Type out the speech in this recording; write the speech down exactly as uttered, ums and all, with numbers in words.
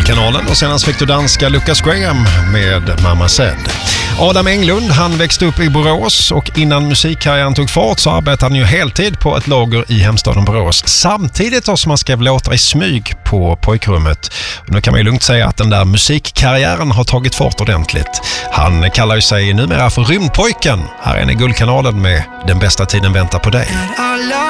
Guldkanalen och senast fick du danska Lucas Graham med Mamma Said. Adam Englund, han växte upp i Borås och innan musikkarriären tog fart så arbetade han ju heltid på ett lager i hemstaden Borås. Samtidigt som han skrev låtar i smyg på pojkrummet. Och nu kan man ju lugnt säga att den där musikkarriären har tagit fart ordentligt. Han kallar ju sig numera för Rymdpojken. Här är ni Guldkanalen med Den bästa tiden väntar på dig.